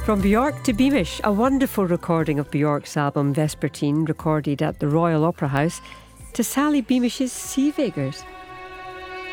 From Bjork to Beamish, a wonderful recording of Bjork's album Vespertine, recorded at the Royal Opera House, to Sally Beamish's Sea Veggers.